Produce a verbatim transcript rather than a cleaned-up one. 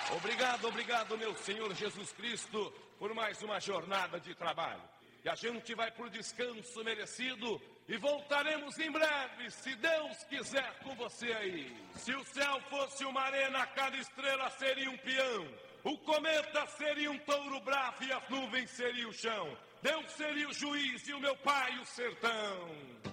Obrigado, obrigado, meu Senhor Jesus Cristo, por mais uma jornada de trabalho. E a gente vai para o descanso merecido e voltaremos em breve, se Deus quiser, com você aí. Se o céu fosse uma arena, cada estrela seria um peão. O cometa seria um touro bravo e as nuvens seriam o chão. Deus seria o juiz e o meu pai o sertão.